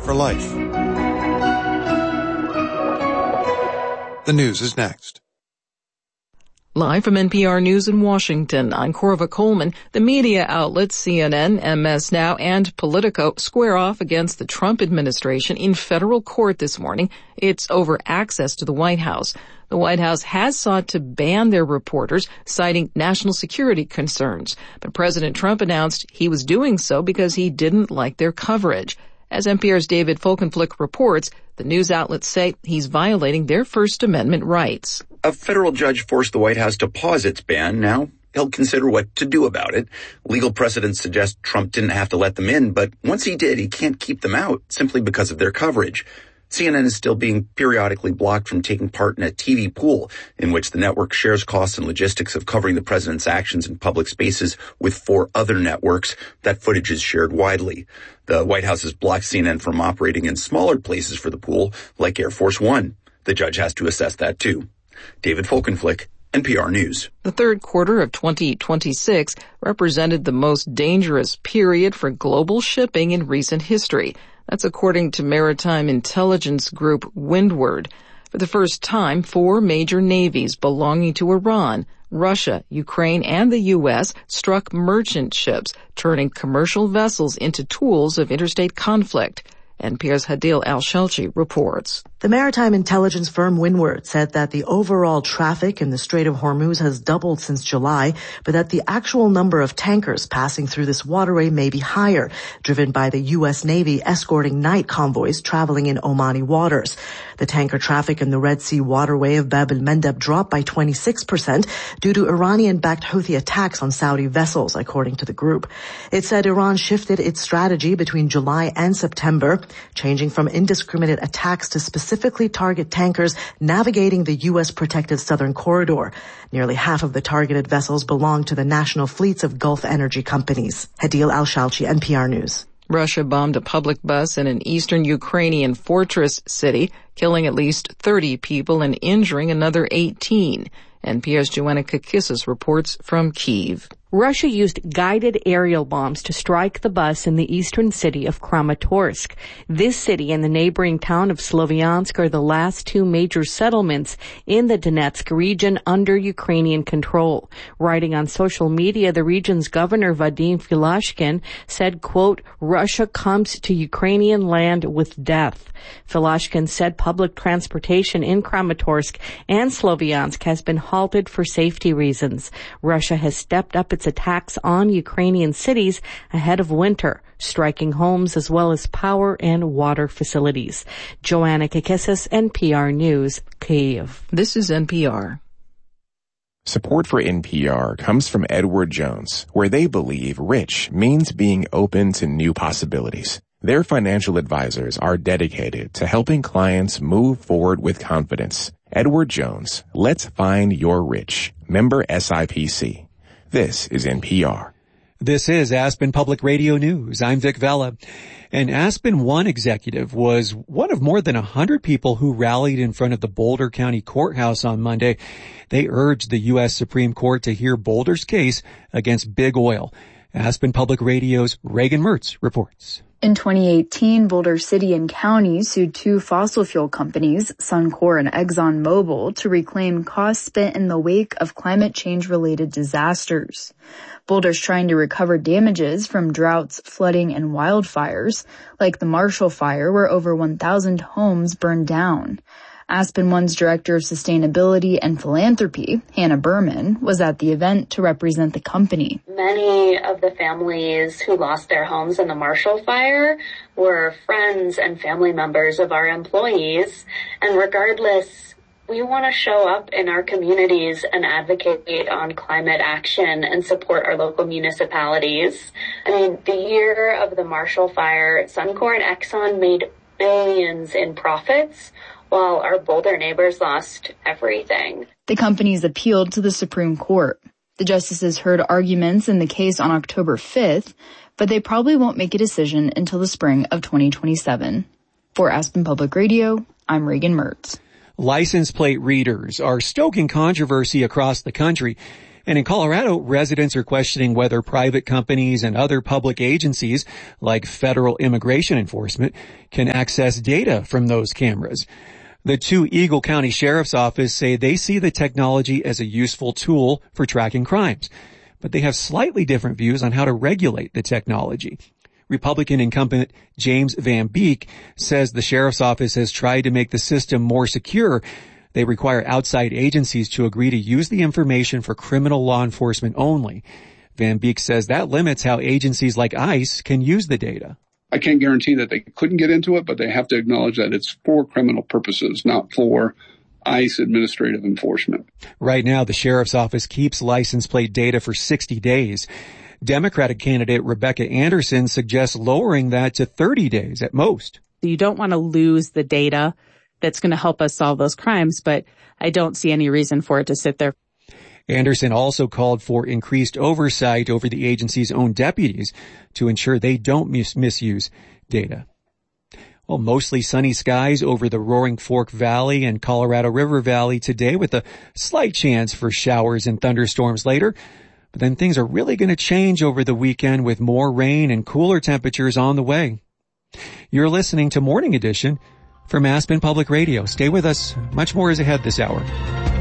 for life. The news is next. Live from NPR News in Washington, I'm Corva Coleman. The media outlets CNN, MS Now, and Politico square off against the Trump administration in federal court this morning. It's over access to the White House. The White House has sought to ban their reporters, citing national security concerns. But President Trump announced he was doing so because he didn't like their coverage. As NPR's David Folkenflik reports, the news outlets say he's violating their First Amendment rights. A federal judge forced the White House to pause its ban. Now he'll consider what to do about it. Legal precedents suggest Trump didn't have to let them in, but once he did, he can't keep them out simply because of their coverage. CNN is still being periodically blocked from taking part in a TV pool in which the network shares costs and logistics of covering the president's actions in public spaces with 4 other networks. That footage is shared widely. The White House has blocked CNN from operating in smaller places for the pool, like Air Force One. The judge has to assess that too. David Folkenflik, NPR News. The third quarter of 2026 represented the most dangerous period for global shipping in recent history. That's according to maritime intelligence group Windward. For the first time, 4 major navies belonging to Iran, Russia, Ukraine, and the U.S. struck merchant ships, turning commercial vessels into tools of interstate conflict. NPR's Hadil Al-Shalchi reports. The maritime intelligence firm Windward said that the overall traffic in the Strait of Hormuz has doubled since July, but that the actual number of tankers passing through this waterway may be higher, driven by the U.S. Navy escorting night convoys traveling in Omani waters. The tanker traffic in the Red Sea waterway of Bab el-Mandeb dropped by 26% due to Iranian-backed Houthi attacks on Saudi vessels, according to the group. It said Iran shifted its strategy between July and September, changing from indiscriminate attacks to specifically target tankers navigating the U.S. protected southern corridor. Nearly half of the targeted vessels belong to the national fleets of Gulf energy companies. Hadil Al-Shalchi, NPR News. Russia bombed a public bus in an eastern Ukrainian fortress city, killing at least 30 people and injuring another 18. NPR's Joanna Kakissis reports from Kyiv. Russia used guided aerial bombs to strike the bus in the eastern city of Kramatorsk. This city and the neighboring town of Sloviansk are the last 2 major settlements in the Donetsk region under Ukrainian control. Writing on social media, the region's governor Vadim Filashkin said, quote, "Russia comes to Ukrainian land with death." Filashkin said public transportation in Kramatorsk and Sloviansk has been halted for safety reasons. Russia has stepped up its attacks on Ukrainian cities ahead of winter, striking homes as well as power and water facilities. Joanna Kakissis, NPR News, Kyiv. This is NPR. Support for NPR comes from Edward Jones, where they believe rich means being open to new possibilities. Their financial advisors are dedicated to helping clients move forward with confidence. Edward Jones, let's find your rich. Member SIPC. This is NPR. This is Aspen Public Radio News. I'm Vic Vela. An Aspen One executive was one of more than 100 people who rallied in front of the Boulder County Courthouse on Monday. They urged the U.S. Supreme Court to hear Boulder's case against Big Oil. Aspen Public Radio's Reagan Mertz reports. In 2018, Boulder City and County sued 2 fossil fuel companies, Suncor and ExxonMobil, to reclaim costs spent in the wake of climate change-related disasters. Boulder's trying to recover damages from droughts, flooding, and wildfires, like the Marshall Fire, where over 1,000 homes burned down. Aspen One's Director of Sustainability and Philanthropy, Hannah Berman, was at the event to represent the company. Many of the families who lost their homes in the Marshall Fire were friends and family members of our employees. And regardless, we want to show up in our communities and advocate on climate action and support our local municipalities. I mean, the year of the Marshall Fire, Suncor and Exxon made billions in profits, while our Boulder neighbors lost everything. The companies appealed to the Supreme Court. The justices heard arguments in the case on October 5th, but they probably won't make a decision until the spring of 2027. For Aspen Public Radio, I'm Reagan Mertz. License plate readers are stoking controversy across the country And in Colorado, residents are questioning whether private companies and other public agencies, like federal immigration enforcement, can access data from those cameras. The two Eagle County Sheriff's Office say they see the technology as a useful tool for tracking crimes, but they have slightly different views on how to regulate the technology. Republican incumbent James Van Beek says the Sheriff's Office has tried to make the system more secure. They require outside agencies to agree to use the information for criminal law enforcement only. Van Beek says that limits how agencies like ICE can use the data. I can't guarantee that they couldn't get into it, but they have to acknowledge that it's for criminal purposes, not for ICE administrative enforcement. Right now, the Sheriff's Office keeps license plate data for 60 days. Democratic candidate Rebecca Anderson suggests lowering that to 30 days at most. You don't want to lose the data that's going to help us solve those crimes, but I don't see any reason for it to sit there. Anderson also called for increased oversight over the agency's own deputies to ensure they don't misuse data. Well, mostly sunny skies over the Roaring Fork Valley and Colorado River Valley today with a slight chance for showers and thunderstorms later. But then things are really going to change over the weekend with more rain and cooler temperatures on the way. You're listening to Morning Edition from Aspen Public Radio. Stay with us. Much more is ahead this hour.